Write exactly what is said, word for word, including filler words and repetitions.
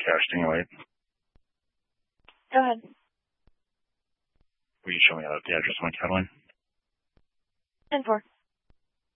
cash stimulate. Go ahead. Will you show me uh, the address on my Catalan? ten four.